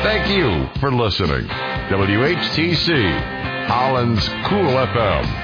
Thank you for listening. WHTC, Holland's Cool FM.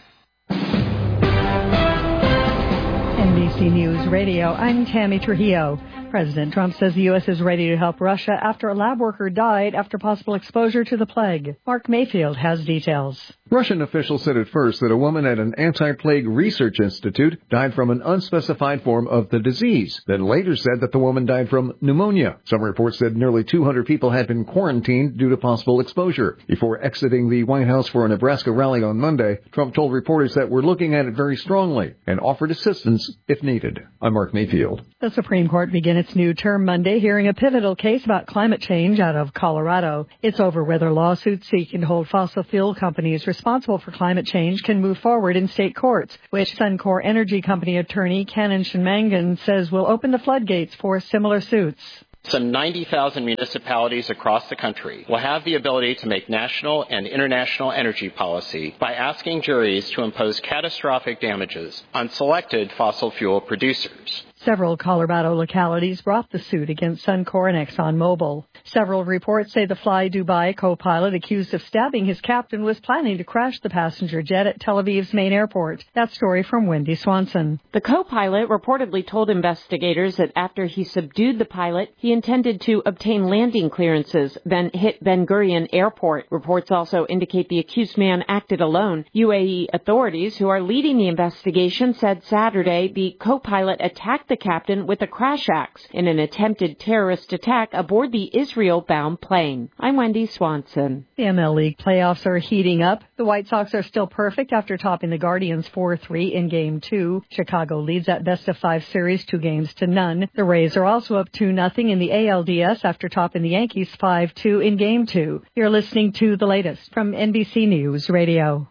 NBC News Radio, I'm Tammy Trujillo. President Trump says the U.S. is ready to help Russia after a lab worker died after possible exposure to the plague. Mark Mayfield has details. Russian officials said at first that a woman at an anti-plague research institute died from an unspecified form of the disease, then later said that the woman died from pneumonia. Some reports said nearly 200 people had been quarantined due to possible exposure. Before exiting the White House for a Nebraska rally on Monday, Trump told reporters that we're looking at it very strongly and offered assistance if needed. I'm Mark Mayfield. The Supreme Court began its new term Monday, hearing a pivotal case about climate change out of Colorado. It's over whether lawsuits seeking to hold fossil fuel companies responsible for climate change can move forward in state courts, which Suncor Energy Company attorney Cannon Shenmangan says will open the floodgates for similar suits. Some 90,000 municipalities across the country will have the ability to make national and international energy policy by asking juries to impose catastrophic damages on selected fossil fuel producers. Several Colorado localities brought the suit against Suncor and ExxonMobil. Several reports say the Fly Dubai co-pilot accused of stabbing his captain was planning to crash the passenger jet at Tel Aviv's main airport. That story from Wendy Swanson. The co-pilot reportedly told investigators that after he subdued the pilot, he intended to obtain landing clearances, then hit Ben Gurion Airport. Reports also indicate the accused man acted alone. UAE authorities who are leading the investigation said Saturday the co-pilot attacked the captain with a crash axe in an attempted terrorist attack aboard the Israel-bound plane. I'm Wendy Swanson. The ML League playoffs are heating up. The White Sox are still perfect after topping the Guardians 4-3 in Game 2. Chicago leads that best-of-5 series 2-0. The Rays are also up 2-0 in the ALDS after topping the Yankees 5-2 in Game 2. You're listening to the latest from NBC News Radio.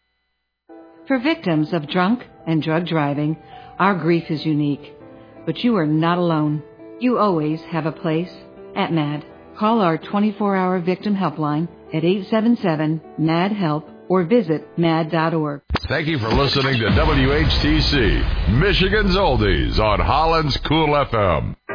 For victims of drunk and drug driving, our grief is unique. But you are not alone. You always have a place at MAD. Call our 24-hour victim helpline at 877-MAD-HELP or visit mad.org. Thank you for listening to WHTC, Michigan's Oldies on Holland's Cool FM.